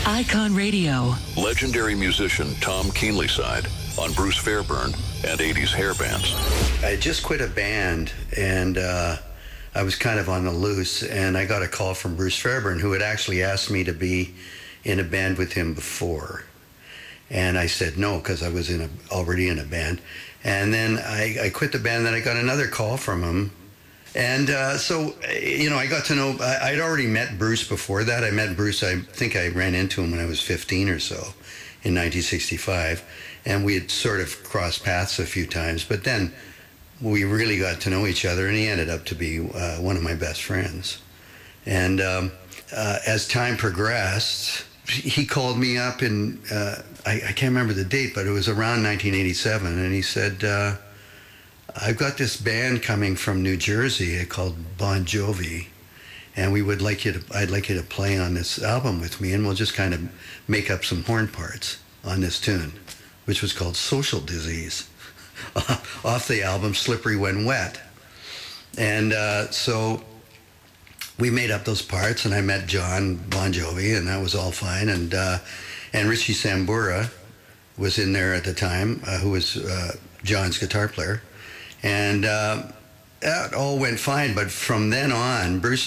Icon Radio. Legendary musician Tom Keenlyside on Bruce Fairburn and 80s hair bands. I just quit a band, and I was kind of on the loose, and I got a call from Bruce Fairburn, who had actually asked me to be in a band with him before. And I said no, because I was already in a band. And then I quit the band, then I got another call from him. And so, I got to know, I'd already met Bruce before that. I met Bruce, I think I ran into him when I was 15 or so in 1965. And we had sort of crossed paths a few times. But then we really got to know each other, and he ended up to be one of my best friends. And as time progressed, he called me up in, I can't remember the date, but it was around 1987. And he said, I've got this band coming from New Jersey called Bon Jovi, and I'd like you to play on this album with me, and we'll just kind of make up some horn parts on this tune, which was called Social Disease, off the album Slippery When Wet. And so we made up those parts, and I met John Bon Jovi, and that was all fine. And Richie Sambora was in there at the time, who was John's guitar player. And that all went fine, but from then on, Bruce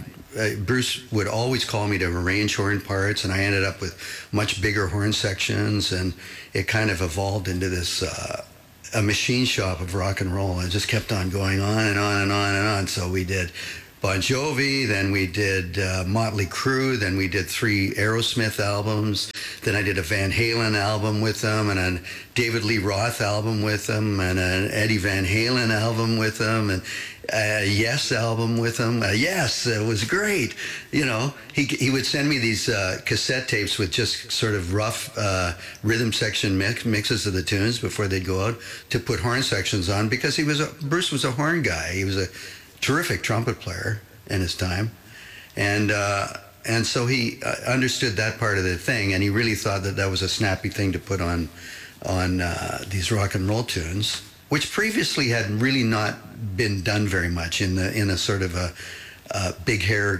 would always call me to arrange horn parts, and I ended up with much bigger horn sections, and it kind of evolved into this a machine shop of rock and roll. It just kept on going on and on and on and on. So we did Bon Jovi, then we did Motley Crue, then we did 3 Aerosmith albums, then I did a Van Halen album with them, and a David Lee Roth album with them, and an Eddie Van Halen album with them, and a Yes album with them. Yes, it was great. He would send me these cassette tapes with just sort of rough rhythm section mixes of the tunes before they'd go out to put horn sections on, because Bruce was a horn guy. He was a terrific trumpet player in his time, and so he understood that part of the thing, and he really thought that was a snappy thing to put on these rock and roll tunes, which previously had really not been done very much in a sort of a big hair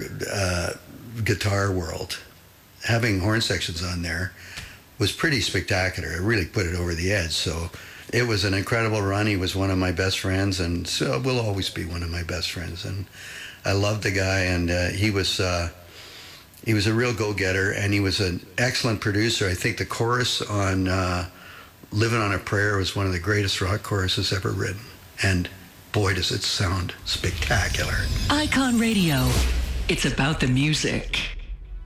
guitar world. Having horn sections on there was pretty spectacular. It really put it over the edge. So it was an incredible run. He was one of my best friends, and so will always be one of my best friends. And I loved the guy, and he was a real go-getter, and he was an excellent producer. I think the chorus on Living on a Prayer was one of the greatest rock choruses ever written. And boy, does it sound spectacular. Icon Radio. It's about the music.